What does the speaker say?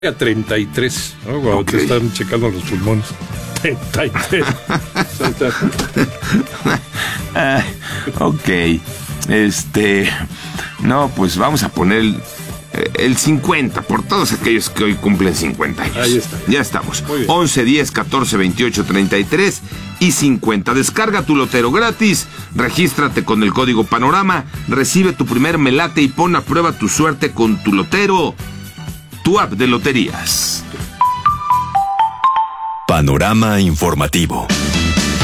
A 33, ¿no? Cuando te están checando los pulmones. 33. Ok. No, pues vamos a poner el 50 por todos aquellos que hoy cumplen 50 años. Ahí está. Ya estamos. Muy bien. 11, 10, 14, 28, 33 y 50. Descarga tu lotero gratis. Regístrate con el código Panorama. Recibe tu primer melate y pon a prueba tu suerte con tu lotero. Tu app de loterías. Panorama informativo.